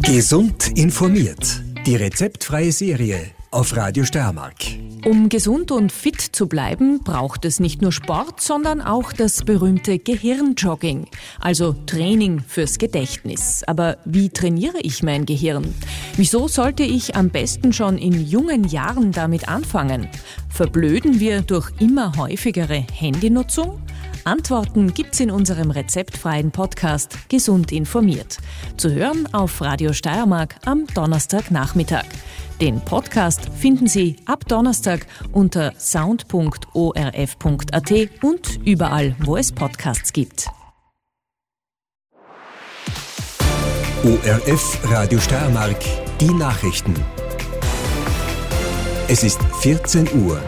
Gesund informiert. Die rezeptfreie Serie auf Radio Steiermark. Um gesund und fit zu bleiben, braucht es nicht nur Sport, sondern auch das berühmte Gehirnjogging, also Training fürs Gedächtnis. Aber wie trainiere ich mein Gehirn? Wieso sollte ich am besten schon in jungen Jahren damit anfangen? Verblöden wir durch immer häufigere Handynutzung? Antworten gibt's in unserem rezeptfreien Podcast Gesund informiert. Zu hören auf Radio Steiermark am Donnerstagnachmittag. Den Podcast finden Sie ab Donnerstag unter sound.orf.at und überall, wo es Podcasts gibt. ORF Radio Steiermark, die Nachrichten. Es ist 14 Uhr.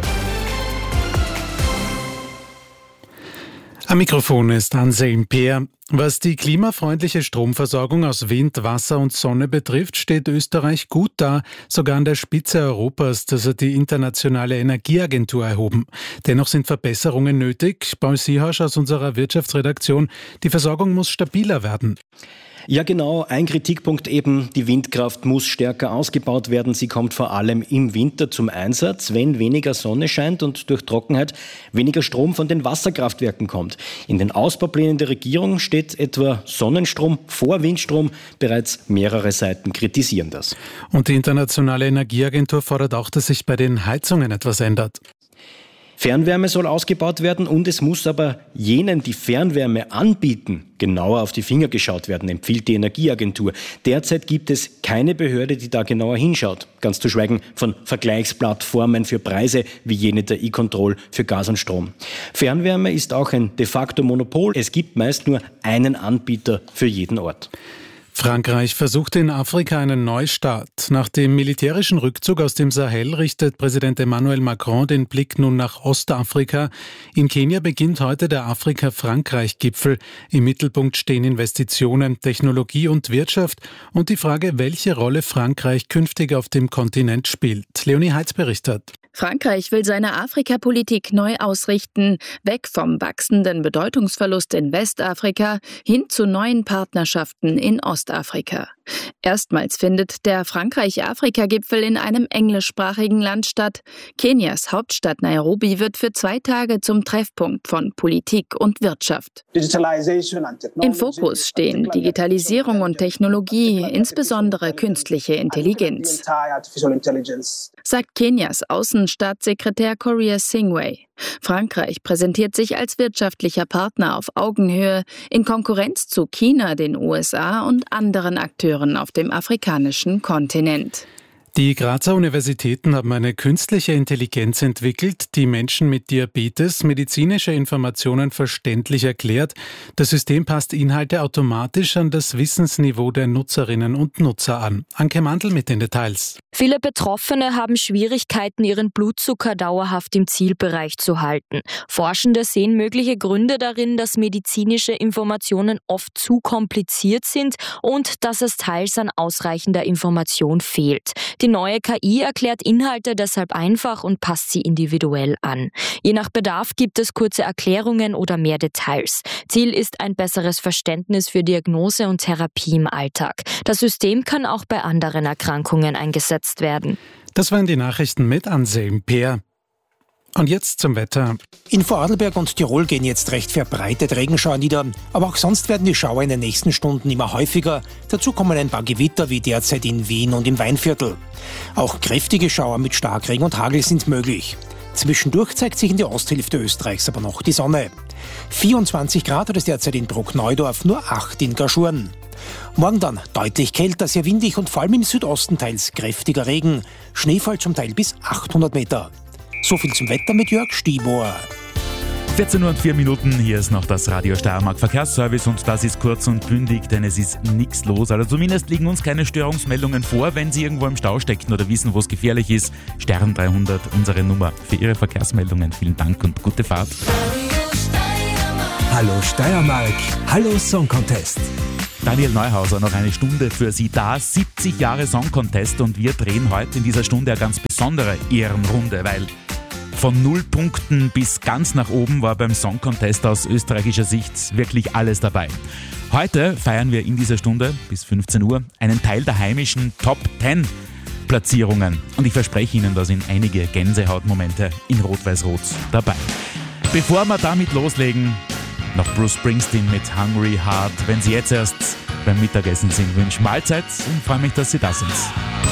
Am Mikrofon ist Anselm Peer. Was die klimafreundliche Stromversorgung aus Wind, Wasser und Sonne betrifft, steht Österreich gut da, sogar an der Spitze Europas, das hat die Internationale Energieagentur erhoben. Dennoch sind Verbesserungen nötig. Paul Siehasch aus unserer Wirtschaftsredaktion, die Versorgung muss stabiler werden. Ja genau, ein Kritikpunkt eben, die Windkraft muss stärker ausgebaut werden. Sie kommt vor allem im Winter zum Einsatz, wenn weniger Sonne scheint und durch Trockenheit weniger Strom von den Wasserkraftwerken kommt. In den Ausbauplänen der Regierung steht etwa Sonnenstrom vor Windstrom. Bereits mehrere Seiten kritisieren das. Und die Internationale Energieagentur fordert auch, dass sich bei den Heizungen etwas ändert. Fernwärme soll ausgebaut werden und es muss aber jenen, die Fernwärme anbieten, genauer auf die Finger geschaut werden, empfiehlt die Energieagentur. Derzeit gibt es keine Behörde, die da genauer hinschaut. Ganz zu schweigen von Vergleichsplattformen für Preise wie jene der E-Control für Gas und Strom. Fernwärme ist auch ein de facto Monopol. Es gibt meist nur einen Anbieter für jeden Ort. Frankreich versucht in Afrika einen Neustart. Nach dem militärischen Rückzug aus dem Sahel richtet Präsident Emmanuel Macron den Blick nun nach Ostafrika. In Kenia beginnt heute der Afrika-Frankreich-Gipfel. Im Mittelpunkt stehen Investitionen, Technologie und Wirtschaft und die Frage, welche Rolle Frankreich künftig auf dem Kontinent spielt. Leonie Heitz berichtet. Frankreich will seine Afrikapolitik neu ausrichten, weg vom wachsenden Bedeutungsverlust in Westafrika hin zu neuen Partnerschaften in Ostafrika. Erstmals findet der Frankreich-Afrika-Gipfel in einem englischsprachigen Land statt. Kenias Hauptstadt Nairobi wird für 2 Tage zum Treffpunkt von Politik und Wirtschaft. Im Fokus stehen Digitalisierung und Technologie, insbesondere künstliche Intelligenz, sagt Kenias Außenstaatssekretär Korea Singway. Frankreich präsentiert sich als wirtschaftlicher Partner auf Augenhöhe in Konkurrenz zu China, den USA und anderen Akteuren auf dem afrikanischen Kontinent. Die Grazer Universitäten haben eine künstliche Intelligenz entwickelt, die Menschen mit Diabetes medizinische Informationen verständlich erklärt. Das System passt Inhalte automatisch an das Wissensniveau der Nutzerinnen und Nutzer an. Anke Mandl mit den Details. Viele Betroffene haben Schwierigkeiten, ihren Blutzucker dauerhaft im Zielbereich zu halten. Forschende sehen mögliche Gründe darin, dass medizinische Informationen oft zu kompliziert sind und dass es teils an ausreichender Information fehlt. Die neue KI erklärt Inhalte deshalb einfach und passt sie individuell an. Je nach Bedarf gibt es kurze Erklärungen oder mehr Details. Ziel ist ein besseres Verständnis für Diagnose und Therapie im Alltag. Das System kann auch bei anderen Erkrankungen eingesetzt werden. Das waren die Nachrichten mit Anselm Peer. Und jetzt zum Wetter. In Vorarlberg und Tirol gehen jetzt recht verbreitet Regenschauer nieder, aber auch sonst werden die Schauer in den nächsten Stunden immer häufiger. Dazu kommen ein paar Gewitter wie derzeit in Wien und im Weinviertel. Auch kräftige Schauer mit Starkregen und Hagel sind möglich. Zwischendurch zeigt sich in der Osthälfte Österreichs aber noch die Sonne. 24 Grad hat es derzeit in Bruckneudorf, nur 8 in Gaschurn. Morgen dann deutlich kälter, sehr windig und vor allem im Südosten teils kräftiger Regen. Schneefall zum Teil bis 800 Meter. So viel zum Wetter mit Jörg Stibor. 14 Uhr und 4 Minuten, hier ist noch das Radio Steiermark Verkehrsservice und das ist kurz und bündig, denn es ist nichts los. Also zumindest liegen uns keine Störungsmeldungen vor. Wenn Sie irgendwo im Stau stecken oder wissen, wo es gefährlich ist, Stern 300, unsere Nummer für Ihre Verkehrsmeldungen. Vielen Dank und gute Fahrt. Hallo Steiermark, hallo Song Contest. Daniel Neuhauser, noch eine Stunde für Sie da. 70 Jahre Song Contest und wir drehen heute in dieser Stunde eine ganz besondere Ehrenrunde, weil Von 0 Punkten bis ganz nach oben war beim Song Contest aus österreichischer Sicht wirklich alles dabei. Heute feiern wir in dieser Stunde bis 15 Uhr einen Teil der heimischen Top 10 Platzierungen. Und ich verspreche Ihnen, da sind einige Gänsehautmomente in Rot-Weiß-Rot dabei. Bevor wir damit loslegen, noch Bruce Springsteen mit Hungry Heart. Wenn Sie jetzt erst beim Mittagessen sind, wünsche Mahlzeit und freue mich, dass Sie da sind.